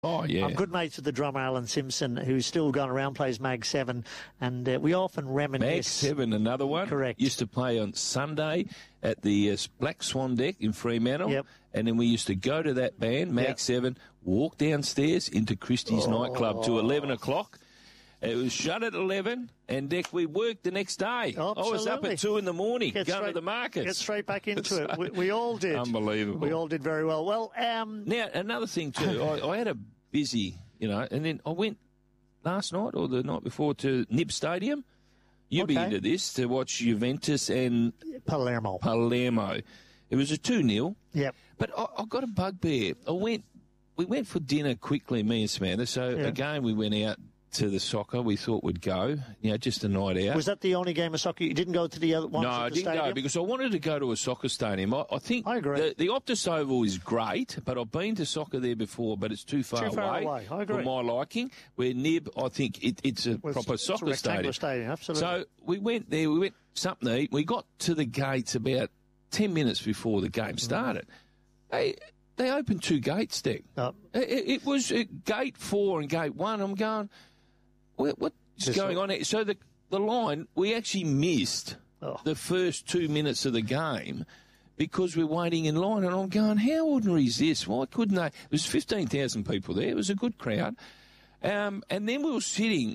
Oh, yeah. I'm good mates with the drummer, Alan Simpson, who's still going around, plays Mag 7, and we often reminisce. Mag 7, another one. Correct. Used to play on Sunday at the Black Swan Deck in Fremantle. Yep. And then we used to go to that band, Mag 7, walk downstairs into Christie's nightclub to 11 o'clock. It was shut at 11, and Deck, we worked the next day. Absolutely. I was up at 2 in the morning going to the markets. Get straight back into it. We all did. Unbelievable. We all did very well. Well, now, another thing too, I had a busy, and then I went last night or the night before to Nib Stadium. You'll be into this, to watch Juventus and Palermo. It was a 2-0. Yep. But I got a bugbear. We went for dinner quickly, me and Samantha. So again, we went out to the soccer. We thought we'd go, just a night out. Was that the only game of soccer? You didn't go to the other ones? No, at the I didn't stadium? go because I wanted to go to a soccer stadium. I think I agree. The Optus Oval is great, but I've been to soccer there before, but it's too far away. I agree. For my liking. Where Nib, I think it's a proper soccer stadium. Absolutely. So we went there. We went something to eat. We got to the gates about 10 minutes before the game started. They opened 2 gates, Dick. It was gate 4 and gate 1. I'm going, what's going on here? So the line, we actually missed the first 2 minutes of the game because we're waiting in line. And I'm going, how ordinary is this? Why couldn't they? There was 15,000 people there. It was a good crowd. And then we were sitting,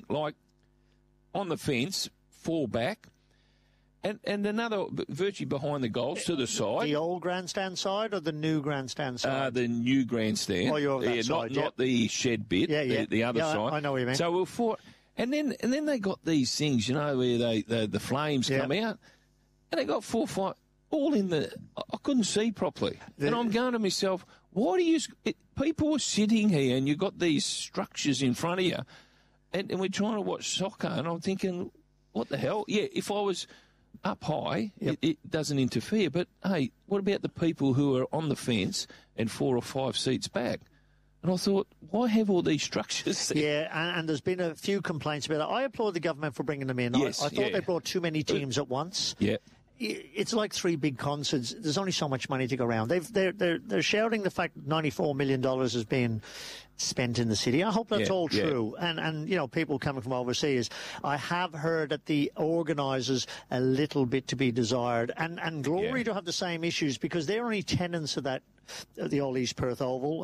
on the fence, 4 back. And another virtually behind the goals to the side. The old grandstand side or the new grandstand side? The new grandstand. Oh, you're on that side, not the shed bit. The other side. I know what you mean. So we fought, and then they got these things, where the flames come out, and they got 4 or 5 all in the. I couldn't see properly, and I'm going to myself, why do you? People were sitting here, and you got these structures in front of you, and we're trying to watch soccer, and I'm thinking, what the hell? Yeah, if I was up high, it doesn't interfere. But, hey, what about the people who are on the fence and 4 or 5 seats back? And I thought, why have all these structures there? Yeah, and there's been a few complaints about it. I applaud the government for bringing them in. Yes, I thought they brought too many teams at once. Yeah. It's like 3 big concerts. There's only so much money to go around. They're shouting the fact that $94 million has been spent in the city. I hope that's all true. And people coming from overseas. I have heard that the organisers a little bit to be desired. And Glory to have the same issues because they're only tenants of that, the old East Perth Oval,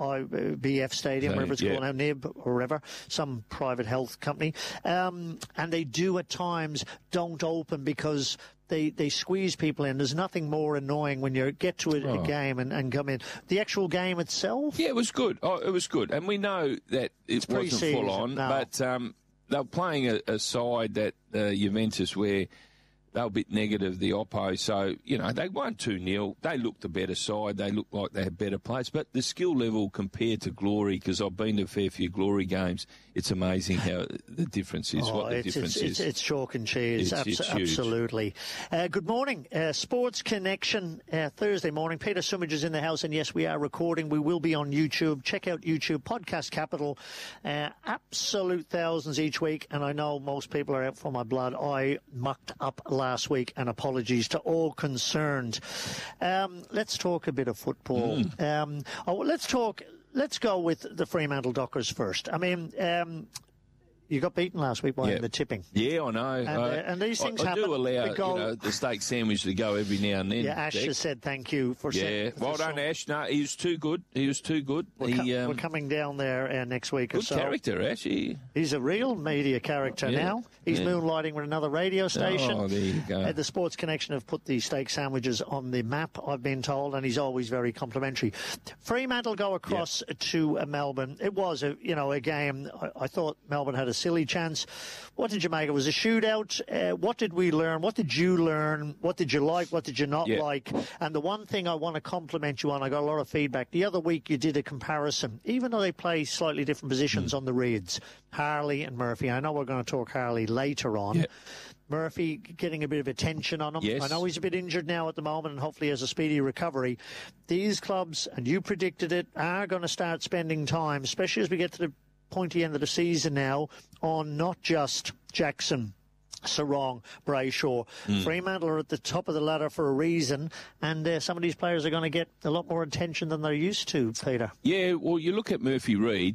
HIBF Stadium, wherever it's called now, NIB or wherever, some private health company. And they do at times don't open because they squeeze people in. There's nothing more annoying when you get to a game and come in. The actual game itself? Yeah, it was good. It was good. And we know that it wasn't full on, but they were playing a side that Juventus where they were a bit negative, the Oppo. So, they won 2-0. They looked the better side. They looked like they had better players. But the skill level compared to Glory, because I've been to a fair few Glory games, it's amazing how the difference is, It's chalk and cheese. It's absolutely. Good morning. Sports Connection, Thursday morning. Peter Sumage is in the house, and yes, we are recording. We will be on YouTube. Check out YouTube, Podcast Capital. Absolute thousands each week, and I know most people are out for my blood. I mucked up last week, and apologies to all concerned. Let's talk a bit of football. Let's go with the Fremantle Dockers first. I mean, you got beaten last week by the tipping. Yeah, I know. And these things happen. I do allow the steak sandwich to go every now and then. Yeah, Ash has said thank you for saying. Well done, Ash. No, he was too good. We're coming down there next week or so. Good character, Ash. He's a real media character now. He's moonlighting with another radio station. Oh, there you go. The Sports Connection have put the steak sandwiches on the map, I've been told, and he's always very complimentary. Fremantle go across to Melbourne. It was a game. I thought Melbourne had a silly chance. What did you make? It was a shootout. What did we learn? What did you learn? What did you like? What did you not like? And the one thing I want to compliment you on, I got a lot of feedback. The other week you did a comparison, even though they play slightly different positions on the Reds, Harley and Murphy. I know we're going to talk Harley later on. Murphy getting a bit of attention on him. Yes. I know he's a bit injured now at the moment and hopefully has a speedy recovery. These clubs, and you predicted it, are going to start spending time, especially as we get to the pointy end of the season now, on not just Jackson, Sarong, Brayshaw. Fremantle are at the top of the ladder for a reason, and some of these players are going to get a lot more attention than they're used to, Peter. Yeah, well, you look at Murphy Reid,